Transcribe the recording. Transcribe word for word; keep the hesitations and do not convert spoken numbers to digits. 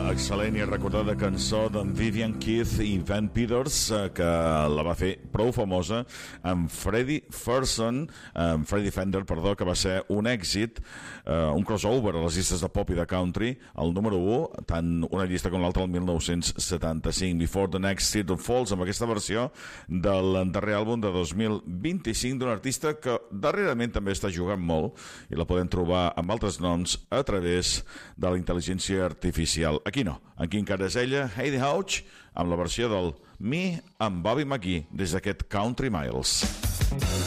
excel·lent i recordada cançó d'en Vivian Keith i Van Peters, que la va fer prou famosa amb Freddie Ferson, amb Freddie Fender, perdó, que va ser un èxit, eh, un crossover a les llistes de pop i de country, el número u, tant una llista com l'altra el mil nou-cents setanta-cinc, Before the Next Season Falls, amb aquesta versió del darrer àlbum de dos mil vint-i-cinc d'un artista que darrerament també està jugant molt i la podem trobar amb altres noms a través de la intel·ligència artificial. Aquí no, aquí encara és ella, Heidi Hauch, amb la versió del Me amb Bobby McGee des d'aquest Country Miles.